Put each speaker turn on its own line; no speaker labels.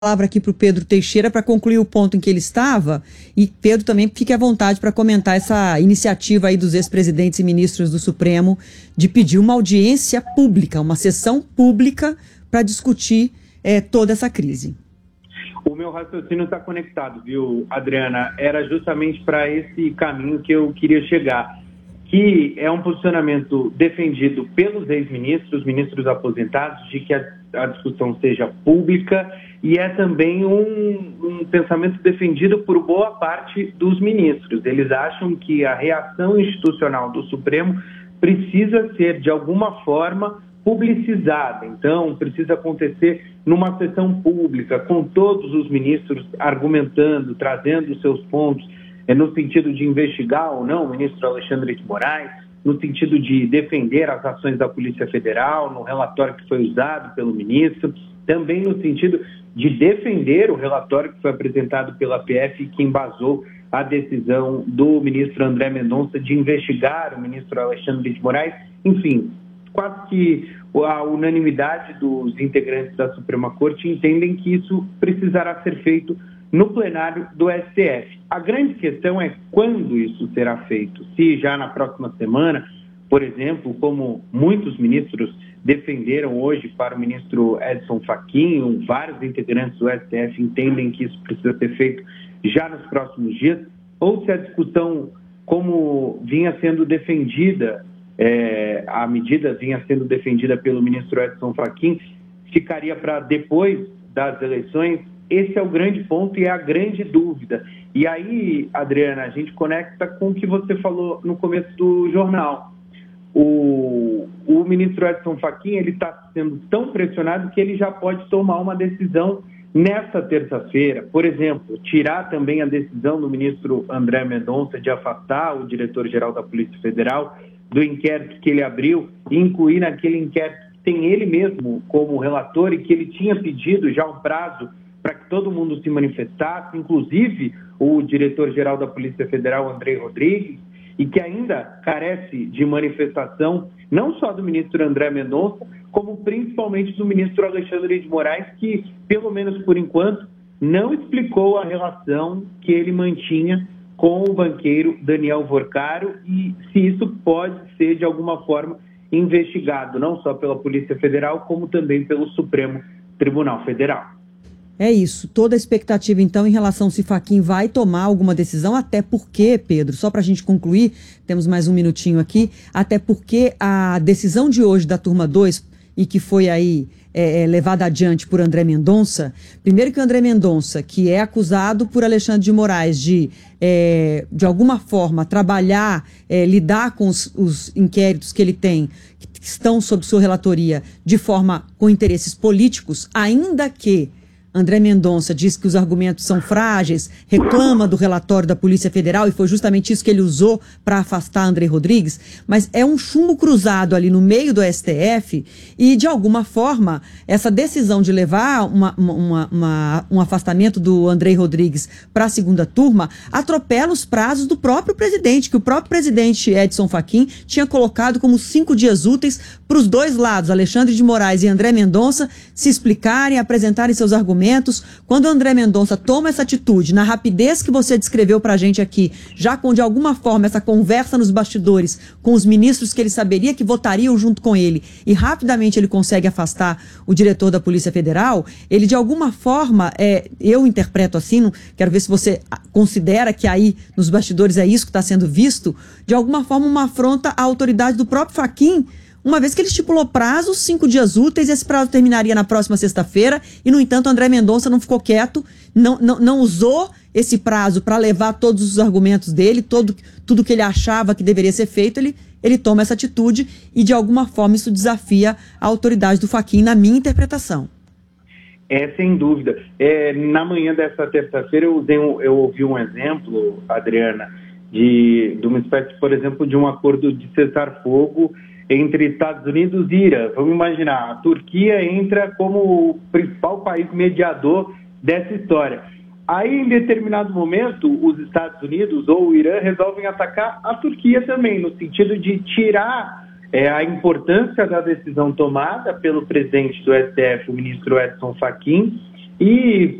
Palavra aqui para o Pedro Teixeira para concluir o ponto em que ele estava, e Pedro também fique à vontade para comentar essa iniciativa aí dos ex-presidentes e ministros do Supremo de pedir uma audiência pública, uma sessão pública para discutir toda essa crise.
O meu raciocínio está conectado, viu, Adriana? Era justamente para esse caminho que eu queria chegar, que é um posicionamento defendido pelos ex-ministros, ministros aposentados, de que a discussão seja pública, e é também um pensamento defendido por boa parte dos ministros. Eles acham que a reação institucional do Supremo precisa ser, de alguma forma, publicizada. Então, precisa acontecer numa sessão pública, com todos os ministros argumentando, trazendo seus pontos, no sentido de investigar ou não o ministro Alexandre de Moraes, no sentido de defender as ações da Polícia Federal, no relatório que foi usado pelo ministro, também no sentido de defender o relatório que foi apresentado pela PF, que embasou a decisão do ministro André Mendonça de investigar o ministro Alexandre de Moraes. Enfim, quase que a unanimidade dos integrantes da Suprema Corte entendem que isso precisará ser feito no plenário do STF. A grande questão é quando isso será feito. Se já na próxima semana, por exemplo, como muitos ministros defenderam hoje para o ministro Edson Fachin, vários integrantes do STF entendem que isso precisa ser feito já nos próximos dias, ou se a discussão, como vinha sendo defendida, a medida vinha sendo defendida pelo ministro Edson Fachin, ficaria para depois das eleições. Esse é o grande ponto e é a grande dúvida. E aí, Adriana, a gente conecta com o que você falou no começo do jornal. O ministro Edson Fachin está sendo tão pressionado que ele já pode tomar uma decisão nesta terça-feira. Por exemplo, tirar também a decisão do ministro André Mendonça de afastar o diretor-geral da Polícia Federal do inquérito que ele abriu e incluir naquele inquérito que tem ele mesmo como relator e que ele tinha pedido já um prazo para que todo mundo se manifestasse, inclusive o diretor-geral da Polícia Federal, Andrei Rodrigues, e que ainda carece de manifestação, não só do ministro André Mendonça, como principalmente do ministro Alexandre de Moraes, que, pelo menos por enquanto, não explicou a relação que ele mantinha com o banqueiro Daniel Vorcaro e se isso pode ser, de alguma forma, investigado, não só pela Polícia Federal, como também pelo Supremo Tribunal Federal.
É isso, toda a expectativa então em relação se Fachin vai tomar alguma decisão, até porque, Pedro, só para a gente concluir, temos mais um minutinho aqui, até porque a decisão de hoje da turma 2, e que foi aí levada adiante por André Mendonça, primeiro que o André Mendonça, que é acusado por Alexandre de Moraes de alguma forma trabalhar, lidar com os inquéritos que ele tem, que estão sob sua relatoria, de forma com interesses políticos, ainda que André Mendonça diz que os argumentos são frágeis, reclama do relatório da Polícia Federal, e foi justamente isso que ele usou para afastar André Rodrigues, mas é um chumbo cruzado ali no meio do STF e, de alguma forma, essa decisão de levar um afastamento do André Rodrigues para a segunda turma atropela os prazos do próprio presidente, que o próprio presidente Edson Fachin tinha colocado como 5 dias úteis para os dois lados, Alexandre de Moraes e André Mendonça, se explicarem, apresentarem seus argumentos. Quando o André Mendonça toma essa atitude, na rapidez que você descreveu para a gente aqui, já com, de alguma forma, essa conversa nos bastidores com os ministros que ele saberia que votariam junto com ele, e rapidamente ele consegue afastar o diretor da Polícia Federal, ele, de alguma forma, eu interpreto assim, quero ver se você considera que aí, nos bastidores, é isso que está sendo visto, de alguma forma, uma afronta à autoridade do próprio Fachin, uma vez que ele estipulou prazos, 5 dias úteis, esse prazo terminaria na próxima sexta-feira, e, no entanto, André Mendonça não ficou quieto, não usou esse prazo para levar todos os argumentos dele, tudo que ele achava que deveria ser feito, ele toma essa atitude e, de alguma forma, isso desafia a autoridade do Fachin, na minha interpretação.
Sem dúvida. Na manhã dessa terça-feira, eu ouvi um exemplo, Adriana, de uma espécie, por exemplo, de um acordo de cessar-fogo entre Estados Unidos e Irã. Vamos imaginar, a Turquia entra como o principal país mediador dessa história. Aí, em determinado momento, os Estados Unidos ou o Irã resolvem atacar a Turquia também, no sentido de tirar a importância da decisão tomada pelo presidente do STF, o ministro Edson Fachin, E